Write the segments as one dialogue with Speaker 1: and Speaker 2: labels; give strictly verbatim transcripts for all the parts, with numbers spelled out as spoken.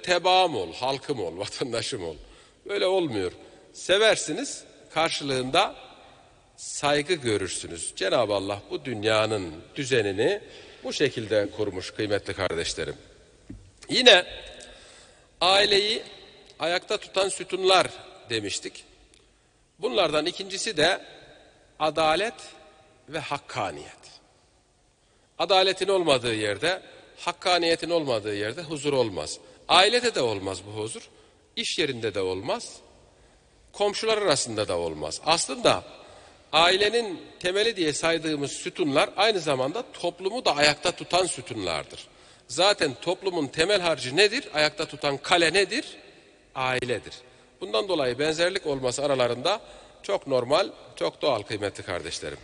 Speaker 1: tebaam ol, halkım ol, vatandaşım ol. Böyle olmuyor. Seversiniz, karşılığında saygı görürsünüz. Cenab-ı Allah bu dünyanın düzenini bu şekilde kurmuş kıymetli kardeşlerim. Yine aileyi ayakta tutan sütunlar demiştik. Bunlardan ikincisi de adalet ve hakkaniyet. Adaletin olmadığı yerde, hakkaniyetin olmadığı yerde huzur olmaz. Ailede de olmaz bu huzur, iş yerinde de olmaz, komşular arasında da olmaz. Aslında ailenin temeli diye saydığımız sütunlar aynı zamanda toplumu da ayakta tutan sütunlardır. Zaten toplumun temel harcı nedir? Ayakta tutan kale nedir? Ailedir. Bundan dolayı benzerlik olması aralarında çok normal, çok doğal kıymetli kardeşlerim.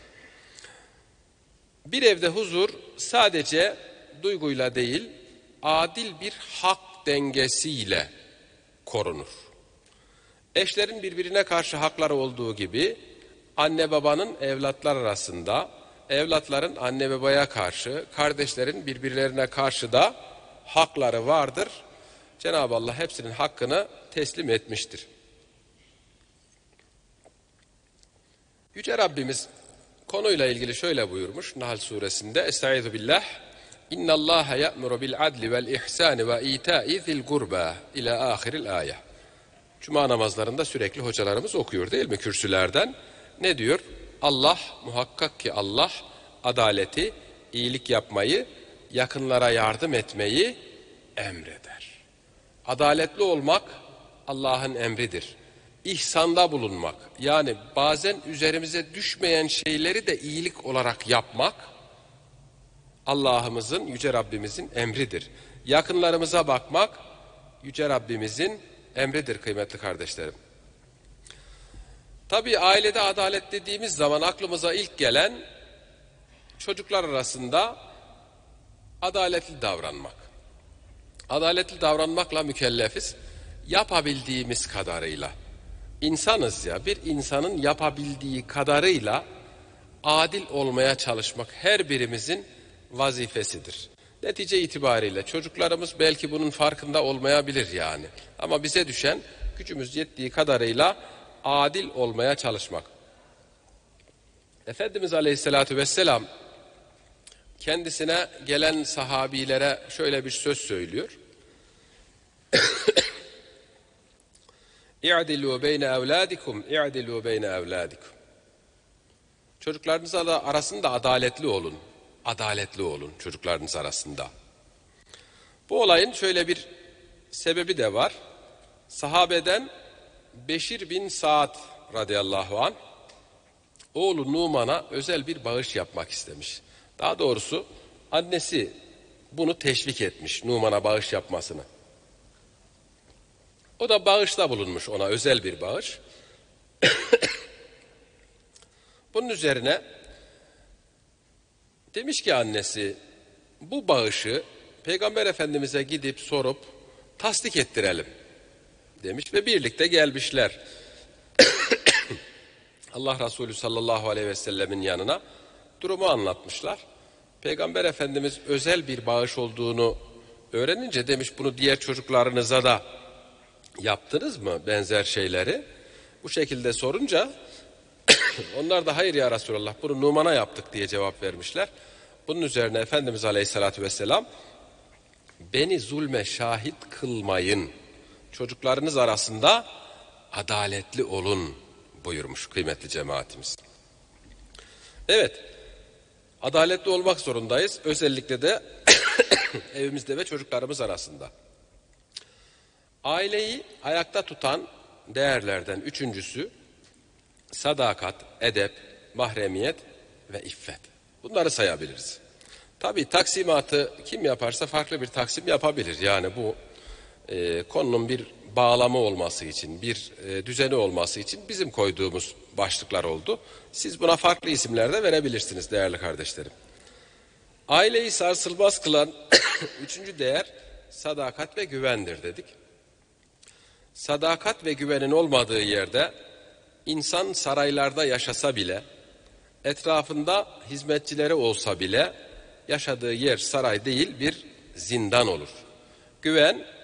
Speaker 1: Bir evde huzur sadece duyguyla değil, adil bir hak dengesiyle korunur. Eşlerin birbirine karşı hakları olduğu gibi, anne babanın evlatlar arasında, evlatların anne babaya karşı, kardeşlerin birbirlerine karşı da hakları vardır. Cenab-ı Allah hepsinin hakkını teslim etmiştir. Yüce Rabbimiz konuyla ilgili şöyle buyurmuş Nahl suresinde: Estaizu billah. İnnallâhe ya'muru bil adli vel ihsani ve itâi zil gurba ila ahiril ayet. Cuma namazlarında sürekli hocalarımız okuyor değil mi kürsülerden? Ne diyor? Allah, muhakkak ki Allah adaleti, iyilik yapmayı, yakınlara yardım etmeyi emreder. Adaletli olmak Allah'ın emridir. İhsanda bulunmak, yani bazen üzerimize düşmeyen şeyleri de iyilik olarak yapmak Allah'ımızın, Yüce Rabbimizin emridir. Yakınlarımıza bakmak Yüce Rabbimizin emridir kıymetli kardeşlerim. Tabii ailede adalet dediğimiz zaman aklımıza ilk gelen çocuklar arasında adaletli davranmak. Adaletli davranmakla mükellefiz. Yapabildiğimiz kadarıyla. İnsanız ya, bir insanın yapabildiği kadarıyla adil olmaya çalışmak her birimizin vazifesidir. Netice itibariyle çocuklarımız belki bunun farkında olmayabilir yani. Ama bize düşen gücümüz yettiği kadarıyla adil olmaya çalışmak. Efendimiz Aleyhisselatü Vesselam kendisine gelen sahabilere şöyle bir söz söylüyor. İ'dilû beyne evlâdikum, i'dilû beyne evlâdikum. Çocuklarınız arasında adaletli olun. Adaletli olun çocuklarınız arasında. Bu olayın şöyle bir sebebi de var. Sahabeden Beşir bin Sa'd radıyallahu anh oğlu Numan'a özel bir bağış yapmak istemiş. Daha doğrusu annesi bunu teşvik etmiş, Numan'a bağış yapmasını. O da bağışta bulunmuş ona, özel bir bağış. Bunun üzerine demiş ki annesi, bu bağışı Peygamber Efendimiz'e gidip sorup tasdik ettirelim demiş ve birlikte gelmişler. Allah Resulü sallallahu aleyhi ve sellemin yanına durumu anlatmışlar. Peygamber Efendimiz özel bir bağış olduğunu öğrenince demiş, bunu diğer çocuklarınıza da yaptınız mı benzer şeyleri? Bu şekilde sorunca onlar da hayır ya Resulallah, bunu Numan'a yaptık diye cevap vermişler. Bunun üzerine Efendimiz Aleyhisselatü Vesselam, beni zulme şahit kılmayın, çocuklarınız arasında adaletli olun buyurmuş kıymetli cemaatimiz. Evet, adaletli olmak zorundayız, özellikle de evimizde ve çocuklarımız arasında. Aileyi ayakta tutan değerlerden üçüncüsü sadakat, edep, mahremiyet ve iffet. Bunları sayabiliriz. Tabii taksimatı kim yaparsa farklı bir taksim yapabilir. Yani bu e, konunun bir bağlamı olması için, bir e, düzeni olması için bizim koyduğumuz başlıklar oldu. Siz buna farklı isimler de verebilirsiniz değerli kardeşlerim. Aileyi sarsılmaz kılan üçüncü değer sadakat ve güvendir dedik. Sadakat ve güvenin olmadığı yerde insan saraylarda yaşasa bile, etrafında hizmetçileri olsa bile yaşadığı yer saray değil bir zindan olur. Güven